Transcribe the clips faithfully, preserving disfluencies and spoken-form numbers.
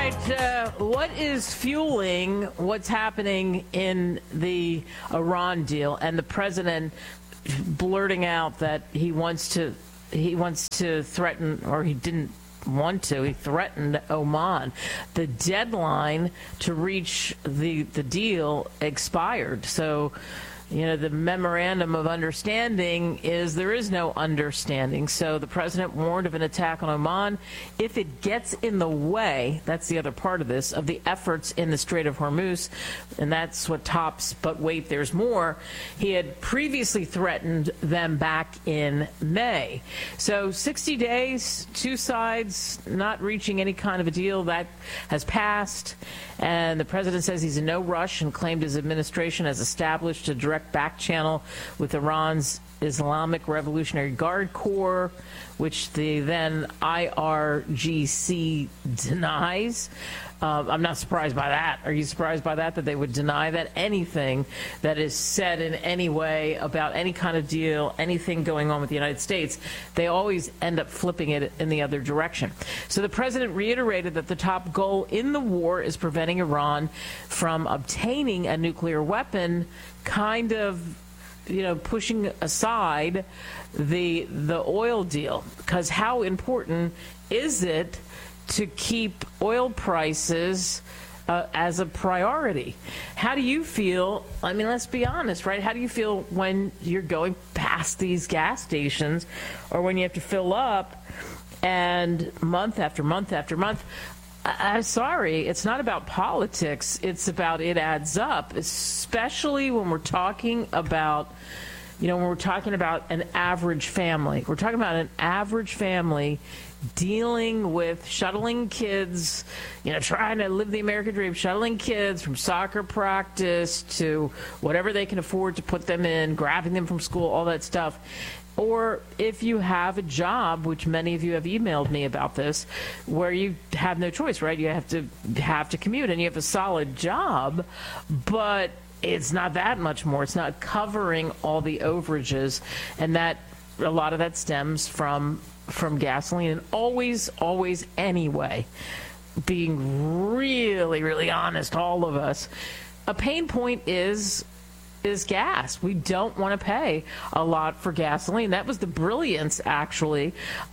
right, uh, what is fueling what's happening in the Iran deal and the president blurting out that he wants to he wants to threaten, or he didn't want to, he threatened Oman. The deadline to reach the the deal expired. So, you know, the memorandum of understanding is there is no understanding. So the president warned of an attack on Oman if it gets in the way, that's the other part of this, of the efforts in the Strait of Hormuz. And that's what tops, but wait, there's more. He had previously threatened them back in May. So sixty days, two sides not reaching any kind of a deal. That has passed. And the president says he's in no rush and claimed his administration has established a direct back channel with Iran's Islamic Revolutionary Guard Corps, which the then I R G C denies. Uh, I'm not surprised by that. Are you surprised by that, that they would deny that? Anything that is said in any way about any kind of deal, anything going on with the United States, they always end up flipping it in the other direction. So the president reiterated that the top goal in the war is preventing Iran from obtaining a nuclear weapon, kind of, you know, pushing aside the the oil deal. Because how important is it to keep oil prices uh, as a priority? How do you feel? I mean, let's be honest, right? How do you feel when you're going past these gas stations or when you have to fill up and month after month after month? I- I'm sorry, it's not about politics. It's about it adds up, especially when we're talking about, you know, when we're talking about an average family. We're talking about an average family dealing with shuttling kids, you know, trying to live the American dream, shuttling kids from soccer practice to whatever they can afford to put them in, grabbing them from school, all that stuff. Or if you have a job, which many of you have emailed me about this, where you have no choice, right? You have to have to commute and you have a solid job, but it's not that much more. It's not covering all the overages, and that a lot of that stems from from gasoline. And always, always, anyway, being really, really honest, all of us, a pain point is is gas. We don't want to pay a lot for gasoline. That was the brilliance, actually,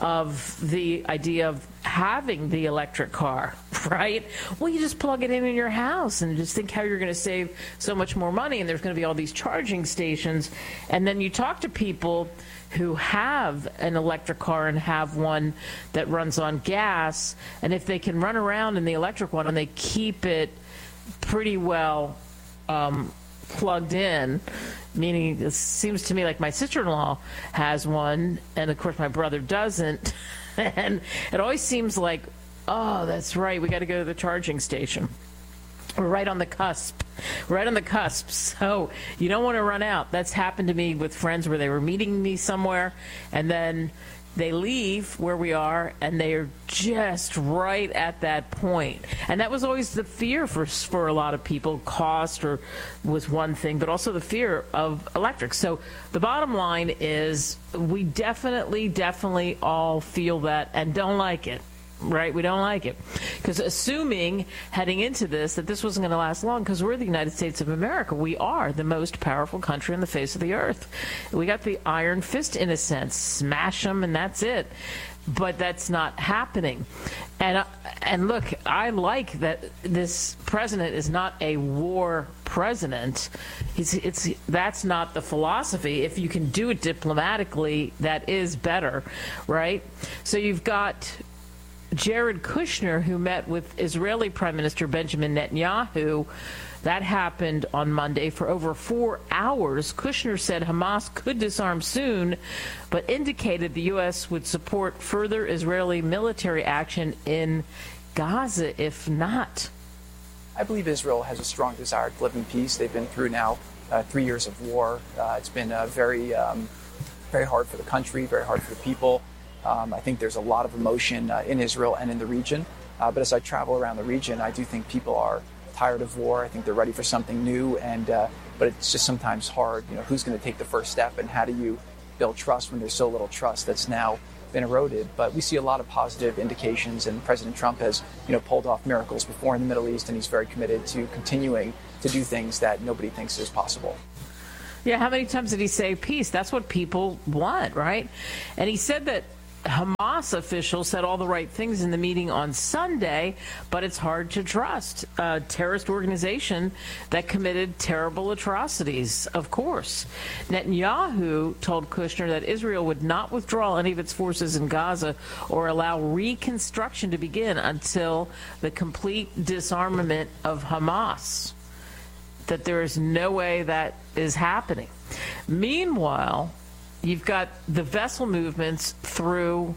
of the idea of having the electric car, right? Well, you just plug it in in your house and just think how you're going to save so much more money, and there's going to be all these charging stations. And then you talk to people who have an electric car and have one that runs on gas, and if they can run around in the electric one and they keep it pretty well um, plugged in, meaning it seems to me like my sister-in-law has one, and of course my brother doesn't, and it always seems like, oh, that's right, we got to go to the charging station. We're right on the cusp. Right on the cusp. So you don't want to run out. That's happened to me with friends where they were meeting me somewhere, and then they leave where we are, and they are just right at that point. And that was always the fear for for a lot of people. Cost or was one thing, but also the fear of electric. So the bottom line is we definitely, definitely all feel that and don't like it. Right? We don't like it. Because assuming heading into this that this wasn't going to last long, because we're the United States of America. We are the most powerful country on the face of the earth. We got the iron fist in a sense. Smash them and that's it. But that's not happening. And, uh, and look, I like that this president is not a war president. He's, it's, that's not the philosophy. If you can do it diplomatically, that is better, right? So you've got Jared Kushner, who met with Israeli Prime Minister Benjamin Netanyahu. That happened on Monday for over four hours. Kushner said Hamas could disarm soon, but indicated the U S would support further Israeli military action in Gaza if not. I believe Israel has a strong desire to live in peace. They've been through now uh, three years of war. Uh, it's been uh, very, um, very hard for the country, very hard for the people. Um, I think there's a lot of emotion uh, in Israel and in the region. Uh, but as I travel around the region, I do think people are tired of war. I think they're ready for something new. And uh, but it's just sometimes hard. You know, who's going to take the first step, and how do you build trust when there's so little trust that's now been eroded. But we see a lot of positive indications, and President Trump has, you know, pulled off miracles before in the Middle East, and he's very committed to continuing to do things that nobody thinks is possible. Yeah, how many times did he say peace? That's what people want, right? And he said that Hamas officials said all the right things in the meeting on Sunday, but it's hard to trust a terrorist organization that committed terrible atrocities, of course. Netanyahu told Kushner that Israel would not withdraw any of its forces in Gaza or allow reconstruction to begin until the complete disarmament of Hamas. That there is no way that is happening. Meanwhile, you've got the vessel movements through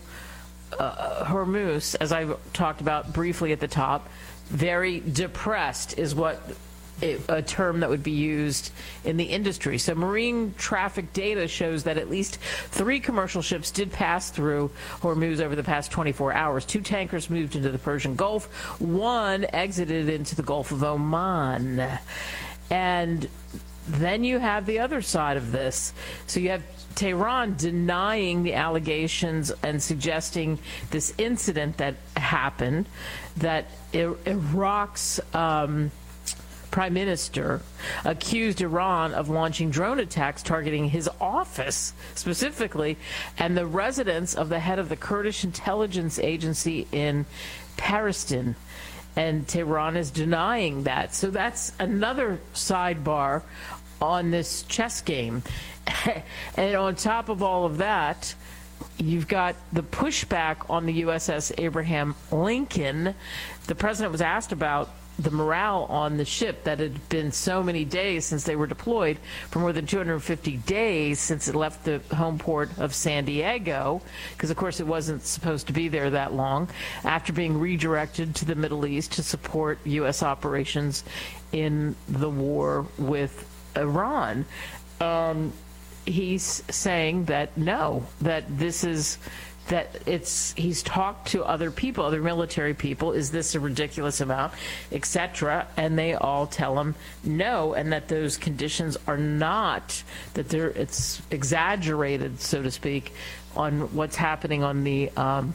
uh, Hormuz, as I talked about briefly at the top. Very depressed is what it, a term that would be used in the industry. So marine traffic data shows that at least three commercial ships did pass through Hormuz over the past twenty-four hours. Two tankers moved into the Persian Gulf. One exited into the Gulf of Oman. And then you have the other side of this. So you have Tehran denying the allegations and suggesting this incident that happened, that Iraq's um, prime minister accused Iran of launching drone attacks targeting his office specifically and the residence of the head of the Kurdish intelligence agency in Paristan. And Tehran is denying that. So that's another sidebar on this chess game. And on top of all of that, you've got the pushback on the U S S Abraham Lincoln. The president was asked about the morale on the ship that had been so many days since they were deployed, for more than two hundred fifty days since it left the home port of San Diego, because of course it wasn't supposed to be there that long, after being redirected to the Middle East to support U S operations in the war with Iran. Um, he's saying that no, that this is that it's he's talked to other people, other military people, is this a ridiculous amount, et cetera, and they all tell him no, and that those conditions are not, that they're it's exaggerated, so to speak, on what's happening on the um,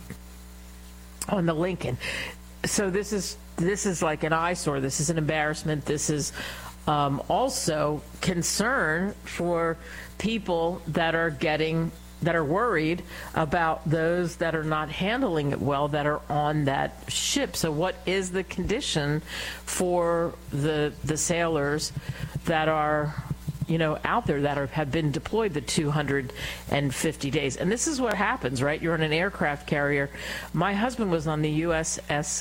on the Lincoln. So this is this is like an eyesore. This is an embarrassment. This is um, also concern for people that are getting. that are worried about those that are not handling it well, that are on that ship. So what is the condition for the the sailors that are, you know, out there, that are, have been deployed the two hundred fifty days? And this is what happens, right? You're on an aircraft carrier. My husband was on the U S S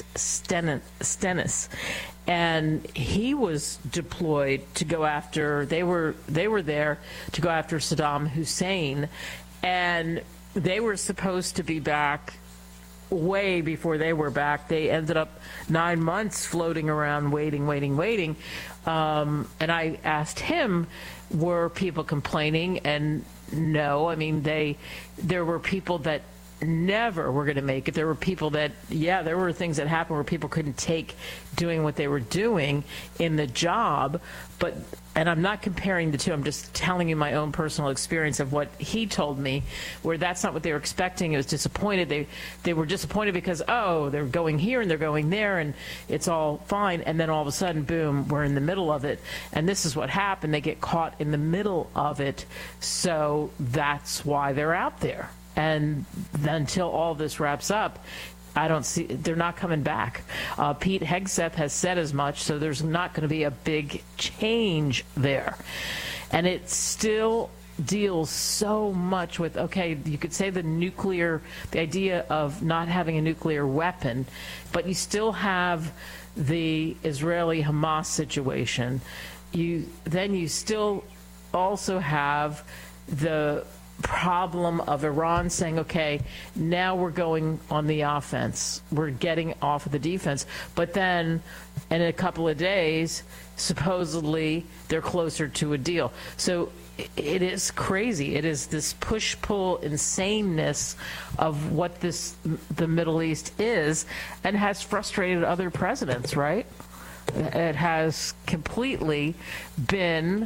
Stennis, and he was deployed to go after, they were they were there to go after Saddam Hussein. And they were supposed to be back way before they were back. They ended up nine months floating around, waiting, waiting, waiting. Um, and I asked him, were people complaining? And no, I mean, they, there were people that never were going to make it. There were people that, yeah, there were things that happened where people couldn't take doing what they were doing in the job. But, and I'm not comparing the two, I'm just telling you my own personal experience of what he told me, where that's not what they were expecting. It was disappointed. They, they were disappointed because, oh, they're going here and they're going there and it's all fine. And then all of a sudden, boom, we're in the middle of it. And this is what happened. They get caught in the middle of it. So that's why they're out there. And until all this wraps up, I don't see, they're not coming back. Uh, Pete Hegseth has said as much, so there's not going to be a big change there. And it still deals so much with, okay, you could say the nuclear, the idea of not having a nuclear weapon, but you still have the Israeli-Hamas situation. You then you still also have the problem of Iran saying, okay, now we're going on the offense. We're getting off of the defense. But then in a couple of days, supposedly they're closer to a deal. So it is crazy. It is this push-pull insaneness of what this the Middle East is, and has frustrated other presidents, right? It has completely been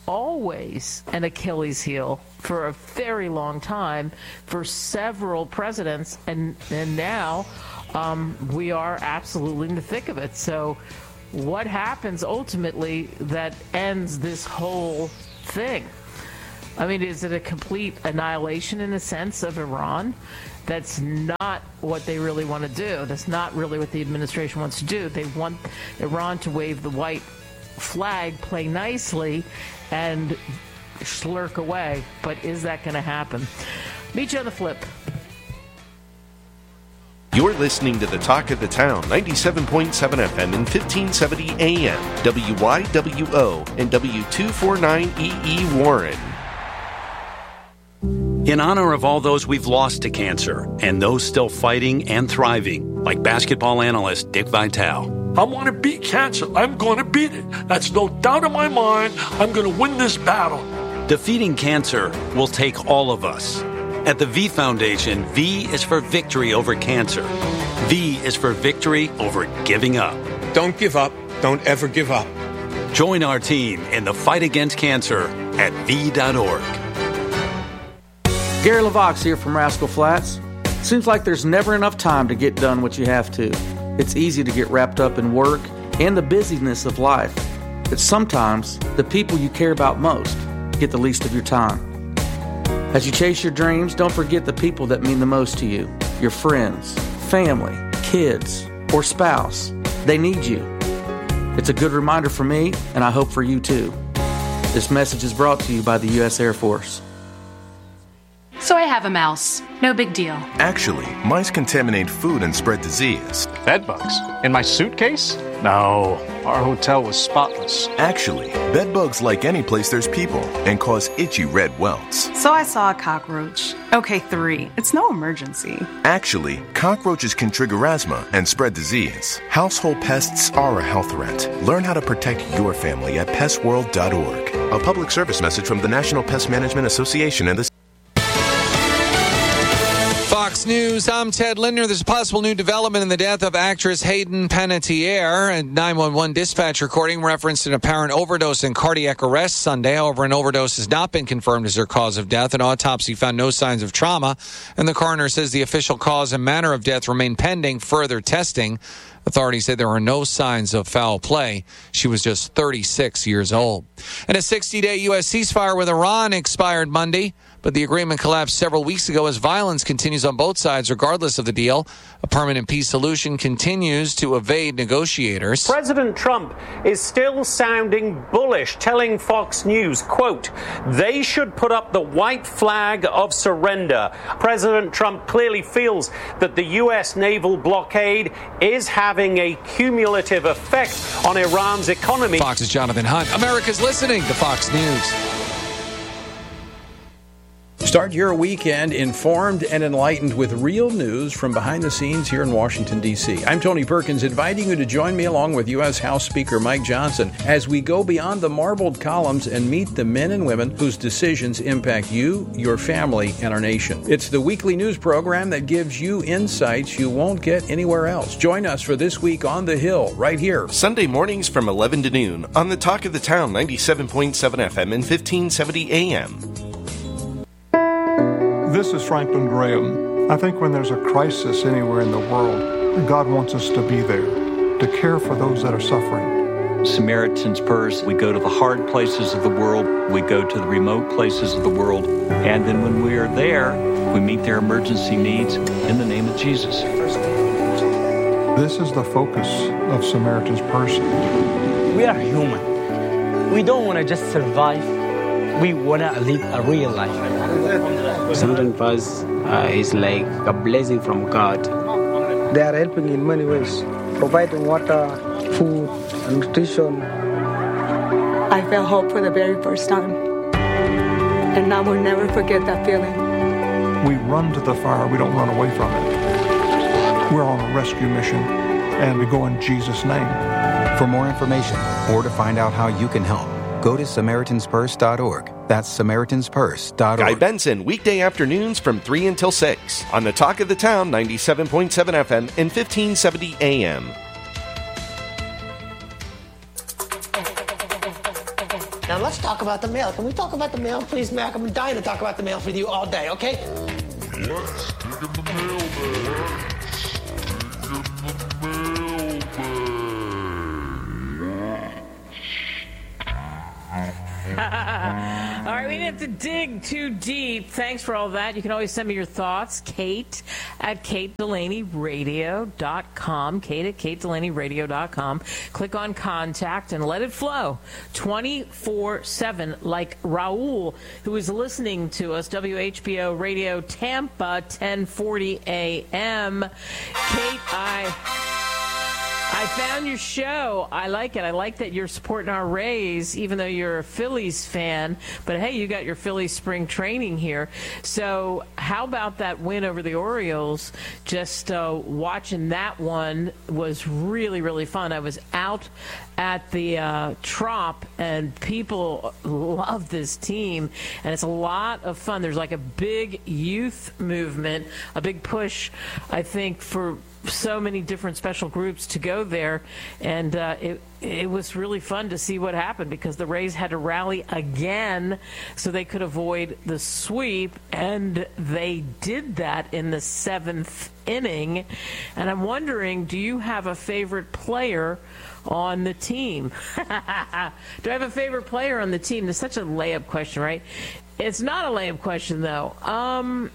always an Achilles heel for a very long time for several presidents, and and now um, we are absolutely in the thick of it. So what happens ultimately that ends this whole thing? I mean, is it a complete annihilation in a sense of Iran? That's not what they really want to do. That's not really what the administration wants to do. They want Iran to wave the white flag, play nicely, and slurk away. But is that going to happen? Meet you on the flip. You're listening to the Talk of the Town, ninety-seven point seven F M and fifteen seventy A M, W Y W O and W two forty-nine E E Warren. In honor of all those we've lost to cancer and those still fighting and thriving, like basketball analyst Dick Vitale. I want to beat cancer. I'm going to beat it. That's no doubt in my mind. I'm going to win this battle. Defeating cancer will take all of us. At the V Foundation, V is for victory over cancer. V is for victory over giving up. Don't give up. Don't ever give up. Join our team in the fight against cancer at V dot org. Gary LaVox here from Rascal Flats. Seems like there's never enough time to get done what you have to. It's easy to get wrapped up in work and the busyness of life. But sometimes the people you care about most get the least of your time. As you chase your dreams, don't forget the people that mean the most to you. Your friends, family, kids, or spouse. They need you. It's a good reminder for me, and I hope for you too. This message is brought to you by the U S Air Force. So I have a mouse. No big deal. Actually, mice contaminate food and spread disease. Bedbugs? In my suitcase? No, our hotel was spotless. Actually, bedbugs like any place there's people and cause itchy red welts. So I saw a cockroach. Okay, three. It's no emergency. Actually, cockroaches can trigger asthma and spread disease. Household pests are a health threat. Learn how to protect your family at pest world dot org. A public service message from the National Pest Management Association and the Fox News, I'm Ted Lindner. There's a possible new development in the death of actress Hayden Panettiere. A nine one one dispatch recording referenced an apparent overdose and cardiac arrest Sunday. However, an overdose has not been confirmed as her cause of death. An autopsy found no signs of trauma, and the coroner says the official cause and manner of death remain pending further testing. Authorities say there are no signs of foul play. She was just thirty-six years old. And a sixty-day U S ceasefire with Iran expired Monday, but the agreement collapsed several weeks ago as violence continues on both sides regardless of the deal. A permanent peace solution continues to evade negotiators. President Trump is still sounding bullish, telling Fox News, quote, they should put up the white flag of surrender. President Trump clearly feels that the U S naval blockade is having a cumulative effect on Iran's economy. Fox's Jonathan Hunt. America's listening to Fox News. Start your weekend informed and enlightened with real news from behind the scenes here in Washington, D C. I'm Tony Perkins, inviting you to join me along with U S House Speaker Mike Johnson as we go beyond the marbled columns and meet the men and women whose decisions impact you, your family, and our nation. It's the weekly news program that gives you insights you won't get anywhere else. Join us for This Week on the Hill, right here. Sunday mornings from eleven to noon on the Talk of the Town, ninety-seven point seven F M and fifteen seventy A M. This is Franklin Graham. I think when there's a crisis anywhere in the world, God wants us to be there, to care for those that are suffering. Samaritan's Purse, we go to the hard places of the world, we go to the remote places of the world, and then when we are there, we meet their emergency needs in the name of Jesus. This is the focus of Samaritan's Purse. We are human. We don't want to just survive. We want to live a real life. Samaritan's Purse uh, is like a blessing from God. They are helping in many ways, providing water, food, and nutrition. I felt hope for the very first time, and I will never forget that feeling. We run to the fire, we don't run away from it. We're on a rescue mission, and we go in Jesus' name. For more information or to find out how you can help, go to Samaritans Purse dot org. That's Samaritans Purse dot org. Guy Benson, weekday afternoons from three until six on the Talk of the Town, ninety-seven point seven F M and fifteen seventy A M. Now let's talk about the mail. Can we talk about the mail, please, Mac? I'm dying to talk about the mail with you all day, okay? Let's dig in the mailbag. Dig in the All right, we didn't have to dig too deep. Thanks for all that. You can always send me your thoughts, Kate at Kate Delaney Radio dot com. Kate at Kate Delaney Radio dot com. Click on contact and let it flow twenty-four seven, like Raul, who is listening to us, W H B O Radio Tampa, ten forty A M. Kate, I... I found your show. I like it. I like that you're supporting our Rays, even though you're a Phillies fan. But, hey, you got your Phillies spring training here. So how about that win over the Orioles? Just uh, watching that one was really, really fun. I was out at the uh, Trop, and people love this team, and it's a lot of fun. There's like a big youth movement, a big push, I think, for so many different special groups to go there, and uh, it it was really fun to see what happened, because the Rays had to rally again so they could avoid the sweep, and they did that in the seventh inning. And I'm wondering, do you have a favorite player on the team? Do I have a favorite player on the team? That's such a layup question, right? It's not a layup question, though. Um...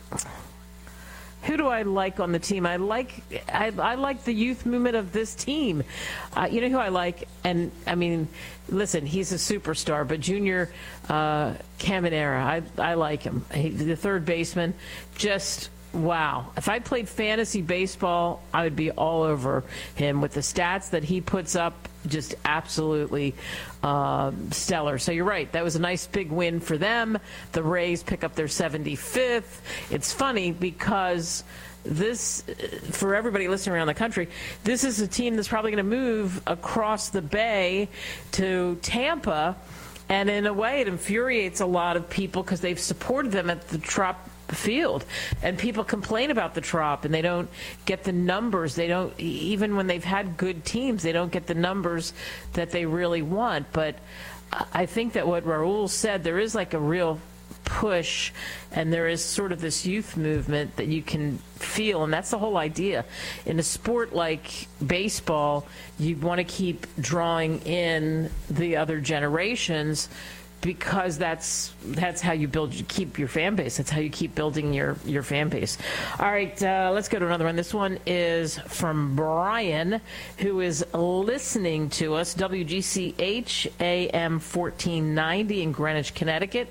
Who do I like on the team? I like I, I like the youth movement of this team. Uh, you know who I like? And, I mean, listen, he's a superstar, but Junior uh, Caminera, I, I like him. He, the third baseman, just... wow. If I played fantasy baseball, I would be all over him with the stats that he puts up, just absolutely uh, stellar. So you're right. That was a nice big win for them. The Rays pick up their seventy-fifth. It's funny because this, for everybody listening around the country, this is a team that's probably going to move across the bay to Tampa. And in a way, it infuriates a lot of people because they've supported them at the Trop field, and people complain about the Trop, and they don't get the numbers. They don't, even when they've had good teams, they don't get the numbers that they really want. But I think that what Raul said, there is like a real push, and there is sort of this youth movement that you can feel, and that's the whole idea. In a sport like baseball, you want to keep drawing in the other generations, because that's that's how you build, you keep your fan base. That's how you keep building your, your fan base. All right, uh, let's go to another one. This one is from Brian, who is listening to us, W G C H A M fourteen ninety in Greenwich, Connecticut.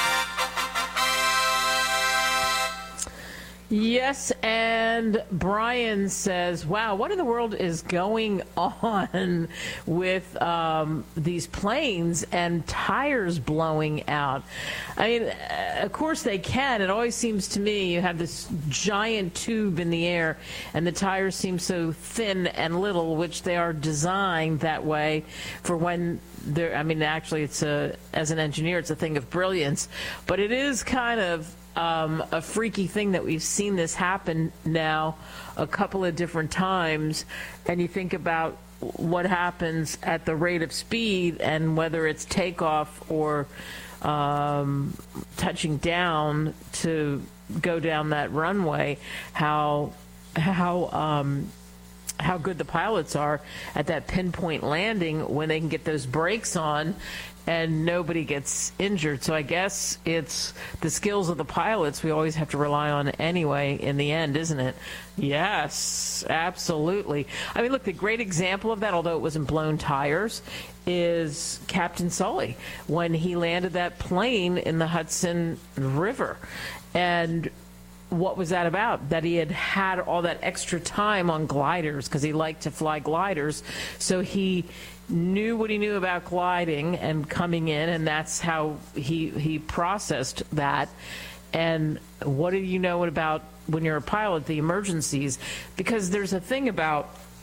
Yes, and Brian says, wow, what in the world is going on with um, these planes and tires blowing out? I mean, of course they can. It always seems to me you have this giant tube in the air, and the tires seem so thin and little, which they are designed that way for when they're, I mean, actually, it's a, as an engineer, it's a thing of brilliance, but it is kind of Um, a freaky thing that we've seen this happen now a couple of different times, and you think about what happens at the rate of speed and whether it's takeoff or um, touching down to go down that runway, how how um, how good the pilots are at that pinpoint landing when they can get those brakes on and nobody gets injured. So I guess it's the skills of the pilots we always have to rely on anyway in the end, isn't it? Yes, absolutely. I mean, look, the great example of that, although it wasn't blown tires, is Captain Sully when he landed that plane in the Hudson River. And what was that about? That he had had all that extra time on gliders because he liked to fly gliders. So he knew what he knew about gliding and coming in, and that's how he he processed that. And what do you know about when you're a pilot, the emergencies? Because there's a thing about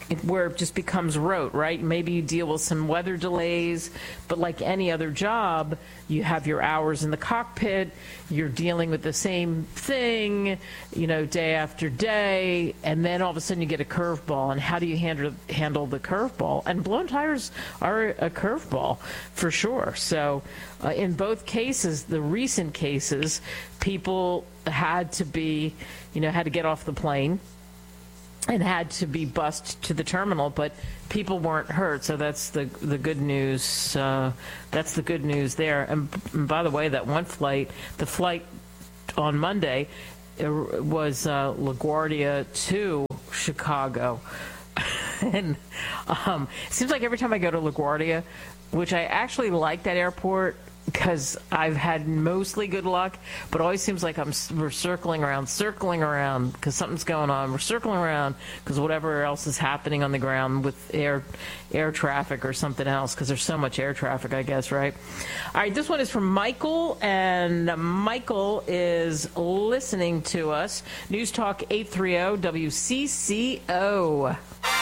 it, where it just becomes rote, right? Maybe you deal with some weather delays, but like any other job, you have your hours in the cockpit, you're dealing with the same thing, you know, day after day, and then all of a sudden you get a curveball, and how do you handle handle the curveball? And blown tires are a curveball, for sure. So uh, in both cases, the recent cases, people had to be, you know, had to get off the plane and had to be bussed to the terminal, but people weren't hurt, so that's the the good news. Uh, that's the good news there. And, and by the way, that one flight, the flight on Monday, it was uh, LaGuardia to Chicago. And um, it seems like every time I go to LaGuardia, which I actually like that airport, because I've had mostly good luck, but it always seems like I'm we're circling around, circling around because something's going on. We're circling around because whatever else is happening on the ground with air air traffic or something else, because there's so much air traffic, I guess, right? All right, this one is from Michael, and Michael is listening to us. News Talk eight thirty W C C O.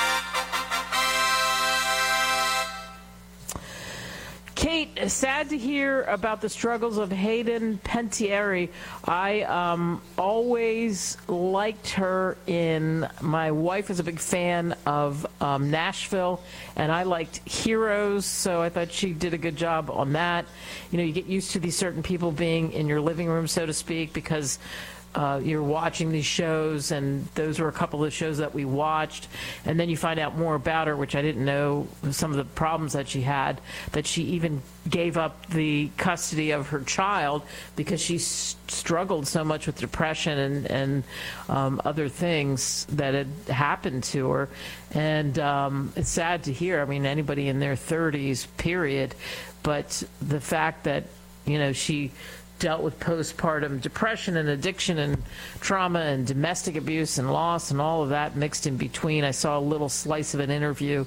Kate, sad to hear about the struggles of Hayden Panettiere. I um, always liked her in, my wife is a big fan of um, Nashville, and I liked Heroes, so I thought she did a good job on that. You know, you get used to these certain people being in your living room, so to speak, because Uh, you're watching these shows, and those were a couple of shows that we watched, and then you find out more about her, which I didn't know, some of the problems that she had, that she even gave up the custody of her child because she s- struggled so much with depression and, and um, other things that had happened to her. And um, it's sad to hear. I mean, anybody in their thirties, period. But the fact that, you know, she dealt with postpartum depression and addiction and trauma and domestic abuse and loss and all of that mixed in between. I saw a little slice of an interview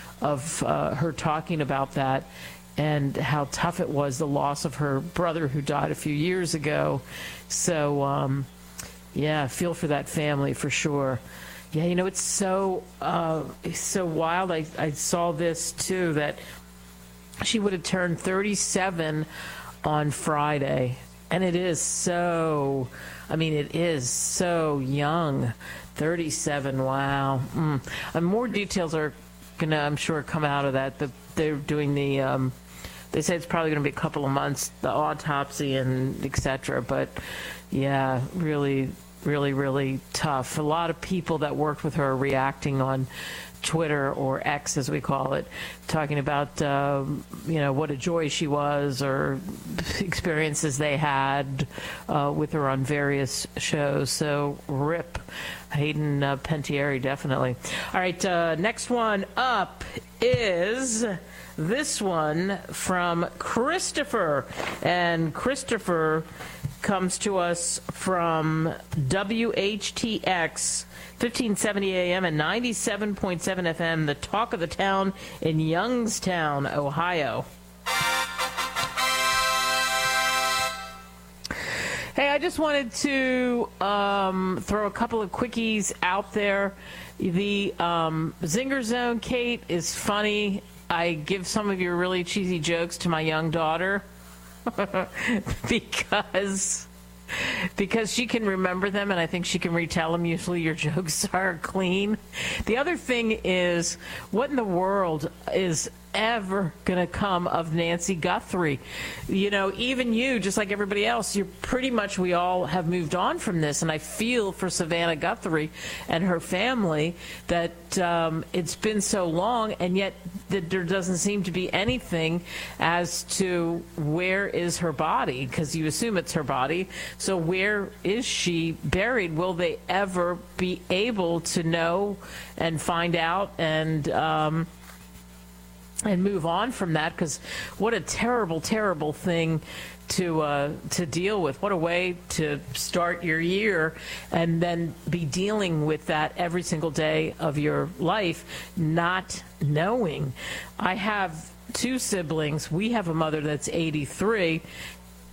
of uh, her talking about that and how tough it was, the loss of her brother who died a few years ago. So, um, yeah, feel for that family for sure. Yeah, you know, it's so uh, it's so wild. I, I saw this, too, that she would have turned thirty-seven on Friday, and it is so, I mean, it is so young, thirty-seven, wow. Mm. And more details are going to, I'm sure, come out of that. The, they're doing the, um, they say it's probably going to be a couple of months, the autopsy and et cetera, but yeah, really, really, really tough. A lot of people that worked with her are reacting on Twitter, or X as we call it, talking about um, you know, what a joy she was, or experiences they had uh, with her on various shows. So rip Hayden uh, Panettiere, definitely. All right, uh, next one up is this one from Christopher, and Christopher comes to us from W H T X fifteen seventy A M and ninety-seven point seven F M, the talk of the town in Youngstown, Ohio. Hey, I just wanted to um, throw a couple of quickies out there. The um, Zinger Zone, Kate, is funny. I give some of your really cheesy jokes to my young daughter because... because she can remember them, and I think she can retell them. Usually your jokes are clean. The other thing is, what in the world is ever going to come of Nancy Guthrie? You know, even you, just like everybody else, you're pretty much, we all have moved on from this, and I feel for Savannah Guthrie and her family that um, it's been so long, and yet that there doesn't seem to be anything as to where is her body, because you assume it's her body. So where is she buried? Will they ever be able to know and find out and um, and move on from that? Because what a terrible, terrible thing to uh, to deal with. What a way to start your year and then be dealing with that every single day of your life, not knowing. I have two siblings. We have a mother that's eighty-three,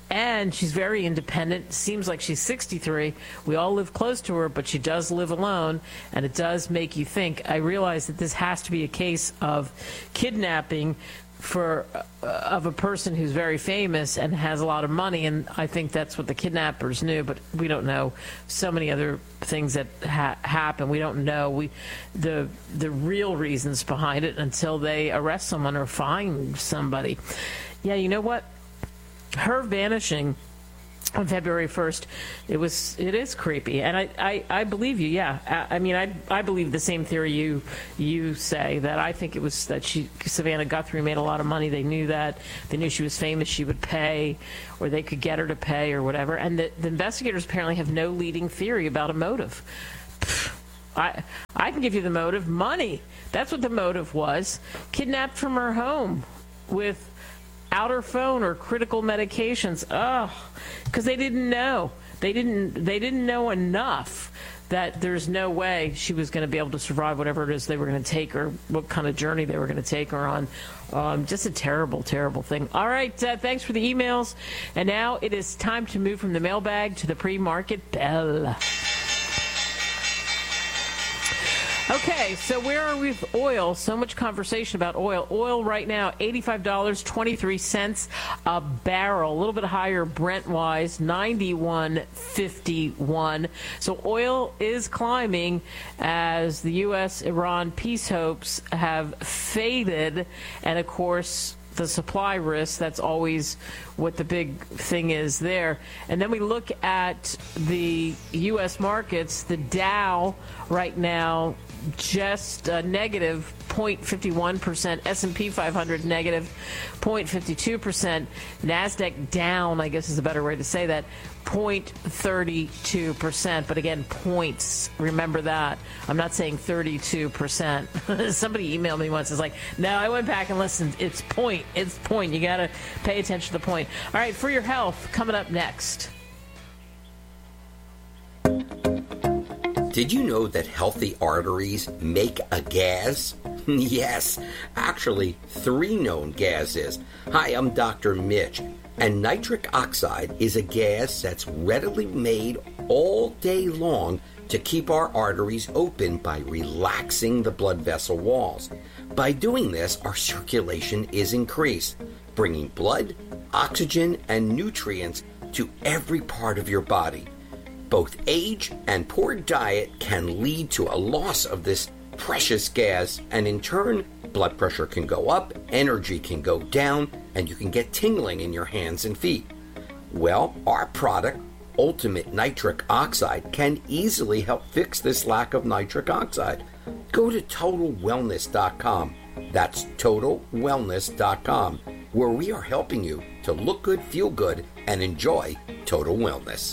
And she's very independent. Seems like she's sixty-three. We all live close to her, but she does live alone, and it does make you think. I realize that this has to be a case of kidnapping for uh, of a person who's very famous and has a lot of money, and I think that's what the kidnappers knew, but we don't know so many other things that ha- happen. We don't know we the the real reasons behind it until they arrest someone or find somebody. Yeah, you know what? Her vanishing on February first, it was it is creepy, and I, I, I believe you. Yeah, I, I mean I I believe the same theory you you say, that I think it was that she Savannah Guthrie made a lot of money. They knew that. They knew she was famous. She would pay, or they could get her to pay, or whatever. And the, the investigators apparently have no leading theory about a motive. I I can give you the motive: money. That's what the motive was. Kidnapped from her home with out her phone or critical medications. Oh, because they didn't know. They didn't. They didn't know enough that there's no way she was going to be able to survive whatever it is they were going to take her, what kind of journey they were going to take her on. Um, just a terrible, terrible thing. All right, uh, thanks for the emails. And now it is time to move from the mailbag to the pre-market bell. Okay, so where are we with oil? So much conversation about oil. Oil right now, eighty-five dollars and twenty-three cents a barrel. A little bit higher Brent-wise, ninety-one fifty-one. So oil is climbing as the U S Iran peace hopes have faded. And, of course, the supply risk, that's always what the big thing is there. And then we look at the U S markets. The Dow right now just uh, negative zero point five one percent, S and P five hundred negative zero point five two percent, NASDAQ down, I guess is a better way to say that, zero point three two percent. But again, points, remember that. I'm not saying thirty-two percent. Somebody emailed me once, it's like, no, I went back and listened. It's point. It's point. You got to pay attention to the point. All right, for your health, coming up next. Did you know that healthy arteries make a gas? Yes, actually, three known gases. Hi, I'm Doctor Mitch, and nitric oxide is a gas that's readily made all day long to keep our arteries open by relaxing the blood vessel walls. By doing this, our circulation is increased, bringing blood, oxygen, and nutrients to every part of your body. Both age and poor diet can lead to a loss of this precious gas, and in turn, blood pressure can go up, energy can go down, and you can get tingling in your hands and feet. Well, our product, Ultimate Nitric Oxide, can easily help fix this lack of nitric oxide. Go to total wellness dot com. That's total wellness dot com, where we are helping you to look good, feel good, and enjoy total wellness.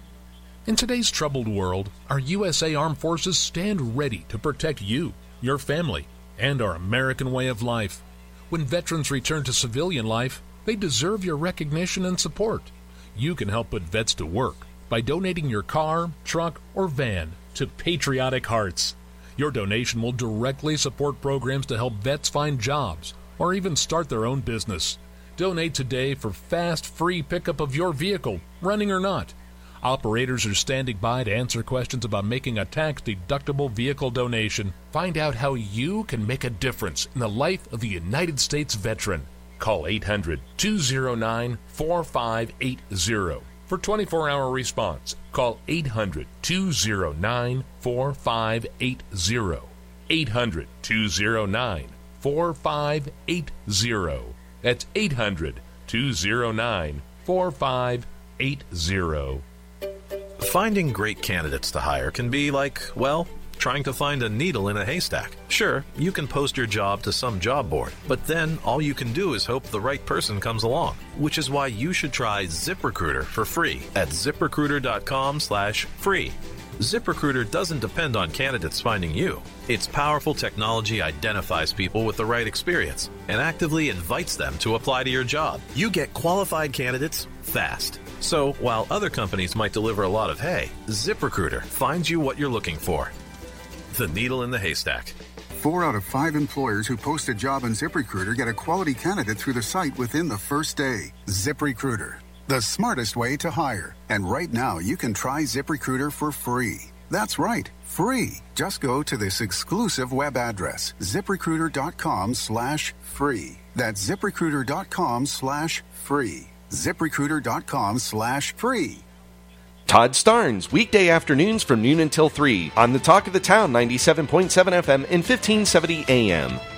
In today's troubled world, our U S A Armed Forces stand ready to protect you, your family, and our American way of life. When veterans return to civilian life, they deserve your recognition and support. You can help put vets to work by donating your car, truck, or van to Patriotic Hearts. Your donation will directly support programs to help vets find jobs or even start their own business. Donate today for fast, free pickup of your vehicle, running or not. Operators are standing by to answer questions about making a tax-deductible vehicle donation. Find out how you can make a difference in the life of a United States veteran. Call eight hundred, two oh nine, four five eight oh for twenty-four hour response. Call eight hundred, two oh nine, four five eight oh. eight hundred, two oh nine, four five eight oh. That's eight hundred, two oh nine, four five eight oh. Finding great candidates to hire can be like, well, trying to find a needle in a haystack. Sure, you can post your job to some job board, but then all you can do is hope the right person comes along, which is why you should try ZipRecruiter for free at ZipRecruiter.com slash free. ZipRecruiter doesn't depend on candidates finding you. Its powerful technology identifies people with the right experience and actively invites them to apply to your job. You get qualified candidates fast. So, while other companies might deliver a lot of hay, ZipRecruiter finds you what you're looking for. The needle in the haystack. Four out of five employers who post a job on ZipRecruiter get a quality candidate through the site within the first day. ZipRecruiter. the smartest way to hire. And right now, you can try ZipRecruiter for free. That's right, free. Just go to this exclusive web address, ZipRecruiter.com slash free. That's ZipRecruiter.com slash free. ZipRecruiter.com slash free. Todd Starnes, weekday afternoons from noon until three on the Talk of the Town, ninety-seven point seven F M and fifteen seventy A M.